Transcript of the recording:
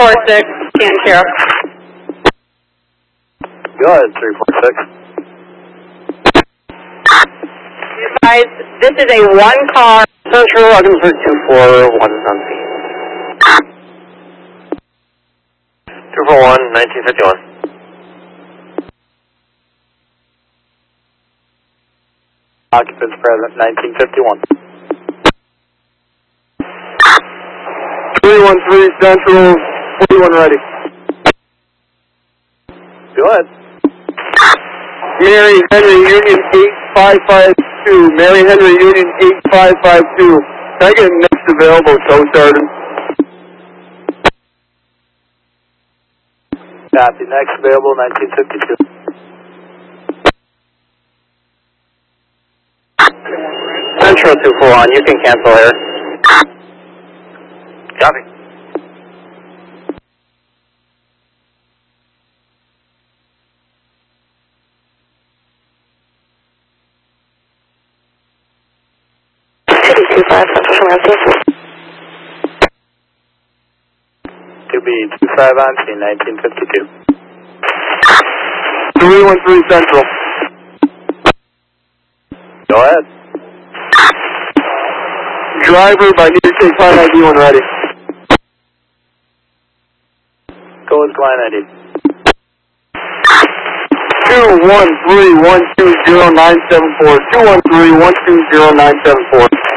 346, Canton Sheriff. Go ahead, 346. Guys, this is a one-car. Central, looking for 241 on scene. 241, 1951. Occupants present, 1951. 313 Central, 41 ready. Go ahead. Mary Henry Union 8552. Mary Henry Union 8552. Can I get next available tow sergeant? Copy. Next available, 1952. Central 241, you can cancel air. Copy. City 25, Central Sheriff. 2B, 25 on scene, 1952. 313 Central. Go ahead. Driver by New York State Client ID when ready. Go with client ID. 213-120-974. 213-120-974.